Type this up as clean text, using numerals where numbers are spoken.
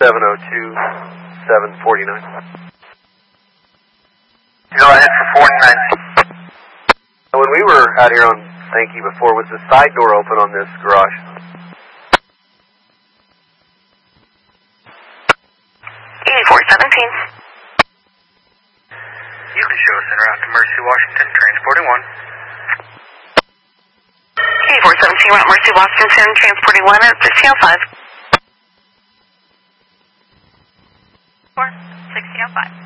749. Go ahead for 49. When we were out here on Sankey before, was the side door open on this garage? 8417. You can show us en route to Mercy, Washington, transporting 1. 8417, route Mercy, Washington, transporting 1 at 1605. 1605.